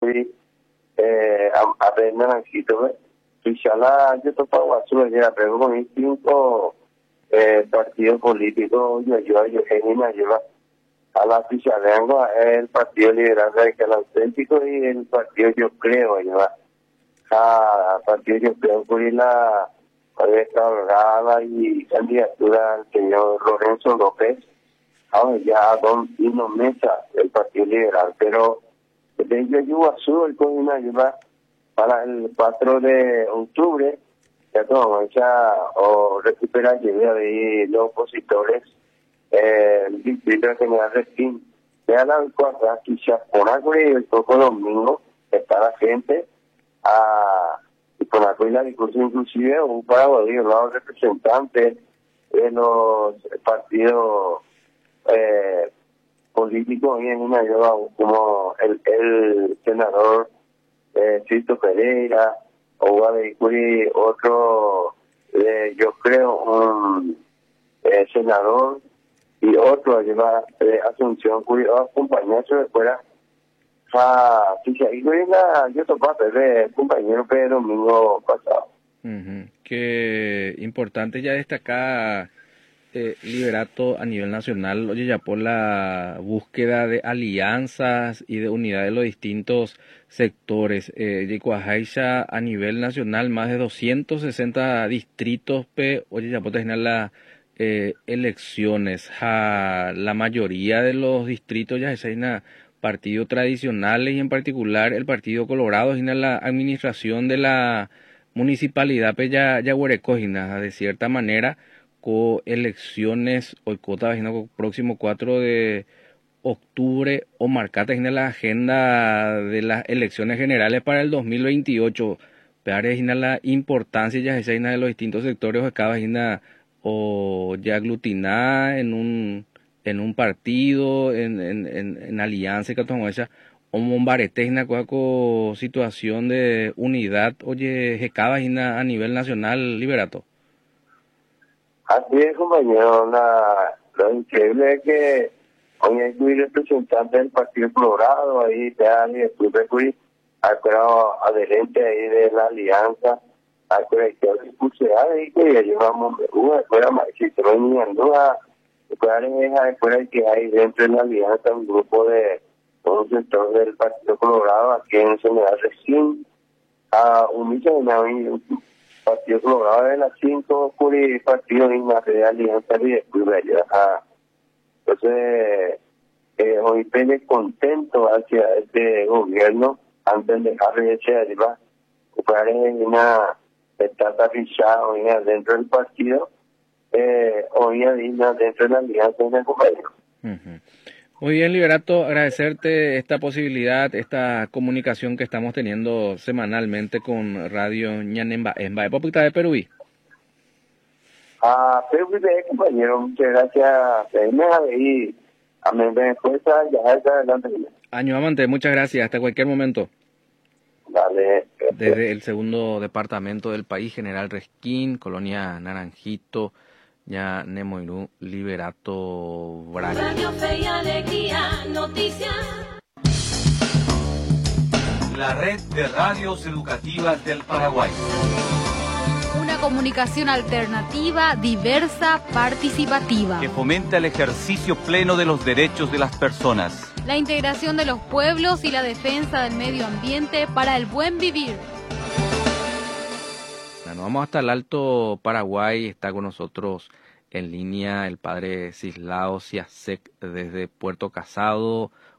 fui a ver Naranjito, Fichala, yo topa Guachu, ya pego con 5 partidos políticos, yo me lleva a la Fichalengua, el Partido Liberal Radical Auténtico y el Partido Yo Creo, lleva a Partido Yo Creo por la restaurada y candidatura al señor Lorenzo López, ahora ya Don Hino Mesa, el Partido Liberal, pero de Iguazú, el Código ayuda para el 4 de octubre, ya tomamos o recuperar llegar de los opositores, el distrito general de Spin, de a la cuarta, quizás por algo y el poco domingo, está la gente y con la discurso inclusive un pago de los representantes de los partidos políticos y en una ayuda como el senador Cito Pereira o Guadalajara, otro yo creo un senador y otro lleva Asunción cuyo acompañarse de fuera yo topé de compañero Pedro domingo pasado. Qué importante ya destacar Liberato a nivel nacional, oye, ya por la búsqueda de alianzas y de unidad de los distintos sectores. Yecuajaisha a nivel nacional, más de 260 distritos, oye, ya por tener las elecciones. La mayoría de los distritos ya es una partidos tradicionales y en particular el Partido Colorado es la administración de la municipalidad Yaguarecógina, de cierta manera, con elecciones hoy cota próximo 4 de octubre o marcata en la agenda de las elecciones generales para el 2028. Pero la importancia ya de los distintos sectores de cada vecina o ya aglutinada en un partido, en alianza que tomamos esa o bombaretesna con situación de unidad, oye, a nivel nacional, Liberato. Así es, compañero, lo increíble es que hoy hay representantes del Partido Colorado, ahí está y después fui adherente ahí de la alianza, a colección de y que ya llevamos una escuela más que se venía después que hay dentro de la alianza un grupo de un sector del Partido Colorado aquí en General Recién un millón Partido Colorado de las 5 partidos en la de alianza y después entonces hoy estoy contento hacia este gobierno antes de dejar de echar arriba una etapa fichada dentro del partido hoy dentro de la alianza en el gobierno. Muy bien, Liberato, agradecerte esta posibilidad, esta comunicación que estamos teniendo semanalmente con Radio Ñanemba en Baepopita de Perú. Perú, compañero, muchas gracias. Y a mi respuesta ya está adelante. Año Amante, muchas gracias, hasta cualquier momento. Dale. Desde el segundo departamento del país, General Resquín, Colonia Naranjito, ya Nemoirú, Liberato Braga. Radio Fe y Alegría, noticias. La red de radios educativas del Paraguay. Una comunicación alternativa, diversa, participativa. Que fomenta el ejercicio pleno de los derechos de las personas. La integración de los pueblos y la defensa del medio ambiente para el buen vivir. Bueno, vamos hasta el Alto Paraguay, está con nosotros en línea el padre Cislao Ciasek desde Puerto Casado.